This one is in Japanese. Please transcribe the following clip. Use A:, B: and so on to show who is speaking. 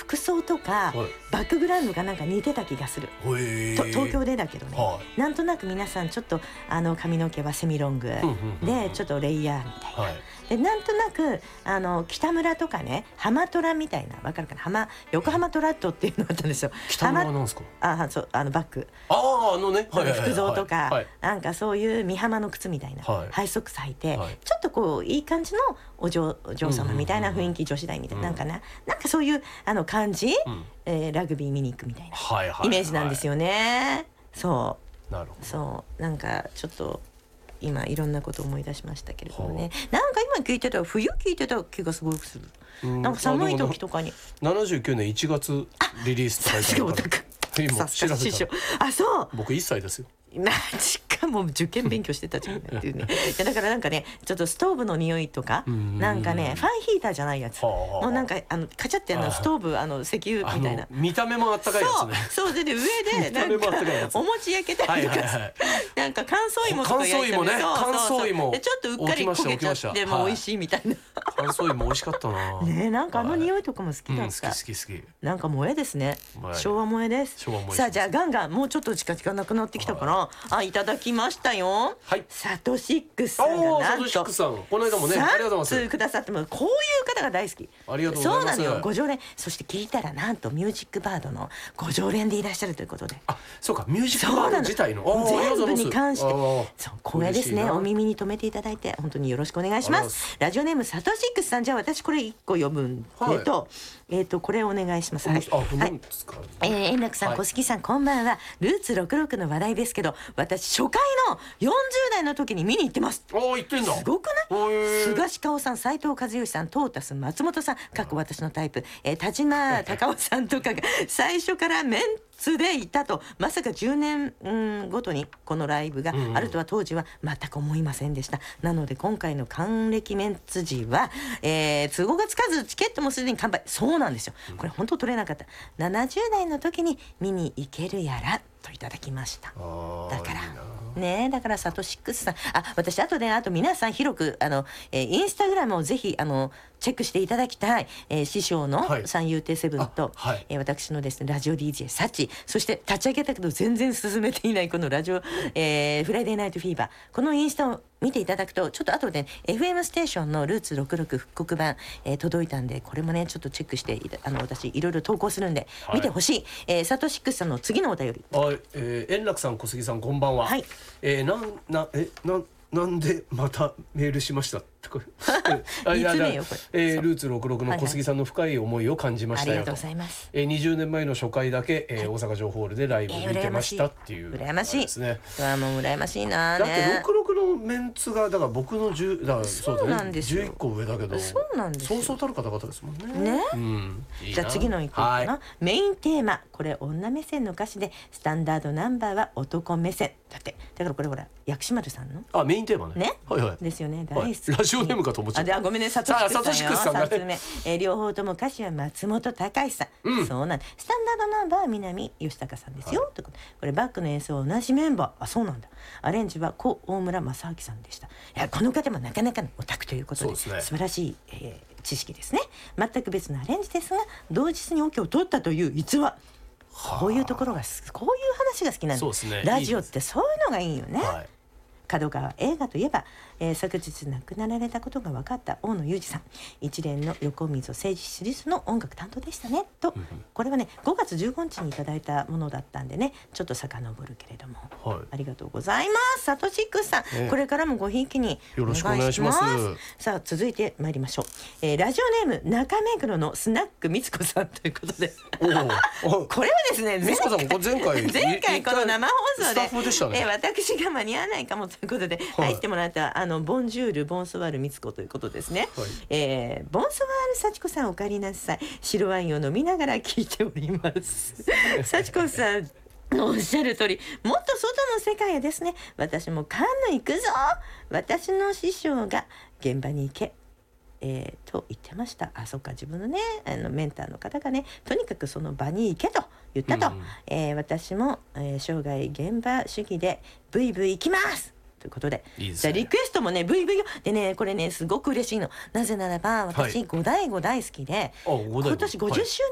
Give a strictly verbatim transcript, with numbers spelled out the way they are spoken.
A: 服装とか、はい、バックグラウンドがなんか似てた気がする。と東京でだけどね、はい、なんとなく皆さんちょっとあの髪の毛はセミロングでちょっとレイヤーみたいな、はい、でなんとなくあの北村とかね浜トラみたいな、わかるかな、浜横浜トラットっていうのがあったんですよ。
B: 北村はなんですか？
A: あそうあのバッグ、
B: あああのね、はいはいはいはい、
A: 服装とか、
B: はい、
A: なんかそういう美浜の靴みたいな、はい、ハイソックス履いて、はい、ちょっとこういい感じのお嬢、お嬢様みたいな雰囲気、女子大みたいな、なんかな、なんかそういうあの感じ、うん、えー、ラグビー見に行くみたいな、はいはいはい、イメージなんですよね。そうなるほど。そうなんかちょっと今いろんなことを思い出しましたけれどもね、なんか今聞いてたら冬聞いてた気がすごくする、うん、なんか寒い時とかに
B: ななじゅうきゅうねんいちがつリリースって書いてあるから今調べたら、
A: あそう僕
B: いっさいですよ。
A: マジか、もう受験勉強してたじゃんっていうねいやだからなんかねちょっとストーブの匂いとかなんかねファンヒーターじゃないやつ、もうなんかあのカチャってあのストーブあの石油みたいな、
B: 見た目もあったかいやつね。
A: そうそうで上でなんかお餅焼けたりとか、はいはいはい、なんか乾燥芋とか焼いてる、
B: ね、乾燥芋
A: でちょっとうっかり焦げちゃってもう美味しいみたいな、
B: 乾燥芋美味しかったな
A: ね。なんかあの匂いとかも好きだった、
B: うん、好き好き好き。
A: なんか萌えですね、昭和萌えです。さあじゃあガンガンもうちょっと近々なくなってきたから、はい、あいただきましたよ、はい、サトシックスさんがなんと
B: サトシックスさんこの間もねありがとうございます
A: くださっても、こういう方が大好き。
B: ありがとうございます。
A: そうなのよ、ご常連。そして聞いたらなんとミュージックバードのご常連でいらっしゃるということで、
B: あそうかミュージックバード自体の
A: 全部に関してそう光栄ですね。お耳に留めていただいて本当によろしくお願いします。ラジオネームサトシックスさん、じゃあ私これいっこ読むんでと、はい、えっとこれお願いします。はい、はいえー、円楽さん、はい、小杉さんこんばんは。ルーツろくろくの話題ですけど、私初回のよんじゅう代の時に見に行ってます。
B: あ行ってんだ。
A: すごくない？菅氏香さん、斉藤和義さん、トータス松本さん、かっこ私のタイプ、えー、田島貴夫さんとかが最初からメンツでいたと、まさかじゅうねん、うん、ごとにこのライブがあるとは当時は全く思いませんでした。なので今回の還暦メンツ時は、えー、都合がつかずチケットもすでに完売。そうなんですよ、これ本当取れなかった。ななじゅう代の時に見に行けるやらといただきました。だからね、だからサトシックスさん、あ私あとで、ね、あと皆さん広くあの、えー、インスタグラムをぜひあのチェックしていただきたい、えー、師匠の三遊亭セブンと、はい、えー、私のですねラジオ ディージェー サチ、そして立ち上げたけど全然進めていないこのラジオ、えー、フライデーナイトフィーバー、このインスタを見ていただくと、ちょっと後で、ね、エフエム ステーションのルーツろくろく復刻版、えー、届いたんで、これもねちょっとチェックしてあの私いろいろ投稿するんで、はい、見てほしい、えー、サトシックスさんの次のお便り。
B: はい、えー、円楽さん小杉さんこんばんは。はい、えー、なんなえなんなんでまたメールしましたあいやいや、えー、ルーツろくろくの小杉さんの深い思いを感じましたよと、はいはい、ありがとうございます。えー、にじゅうねんまえの初回だけ、えー、大阪城ホールでライブ見てましたっていう、
A: 羨ましいですね。うもう羨ましいな、ね、
B: だってろくろくのメンツがだから僕のじゅうだからそうだねじゅういっこ上だけど、
A: そうなんですよ、
B: そうそうたる方々ですもんね。ね、うん、
A: じゃあ次のいくかな、はい、メインテーマ、これ女目線の歌詞で、スタンダードナンバーは男目線だって。だからこれほら薬師丸さんの
B: あメインテーマね、
A: ね、
B: はいはい、
A: ですよね、大好き、
B: はい、ラジオネームかと思っちゃった。
A: あごめんね、サトシックスさんよ、さんつめ、えー、両方とも歌詞は松本隆さん、うん、そうなん、スタンダードナンバーは南吉高さんですよ、はい、とこれバックの演奏は同じメンバー、あそうなんだ、アレンジは故大村正明さんでした。いやこの方もなかなかのオタクということ で, で、ね、素晴らしい、えー、知識ですね。全く別のアレンジですが同日にオケを取ったという逸話、こういうところがこういう話が好きなんです、ね、ラジオってそういうのがいいよね。はい、角川映画といえば、えー、昨日亡くなられたことが分かった大野裕二さん、一連の横溝正史シリーズの音楽担当でしたねと、うん、これはねごがつじゅうごにちにいただいたものだったんでね、ちょっと遡るけれども、はい、ありがとうございます。サトシックスさん、えー、これからもごひいきに
B: よろしくお願いします。
A: さあ続いて参りましょう、えー、ラジオネーム中目黒のスナックみつこさんということでこれはですね
B: みつこさんも前回
A: 前回この生放送で
B: スタッフでしたね、
A: えー、私が間に合わないかもということで、はい、入ってもらったあのボンジュールボンソワールみつこということですね、はい、えー、ボンソワール幸子さんお帰りなさい。白ワインを飲みながら聞いております幸子さんのおっしゃる通り、もっと外の世界へですね。私もカンヌ行くぞ、私の師匠が現場に行け、えー、と言ってました。あ、そっか、自分のねあのメンターの方がねとにかくその場に行けと言ったと、うん、えー、私も、えー、生涯現場主義でブイブイ行きますということで、いいですね、じゃあリクエストもね ブイブイ でね、これねすごく嬉しいの。なぜならば私、はい、ゴダイゴ大好きで、今年ごじゅっしゅうねん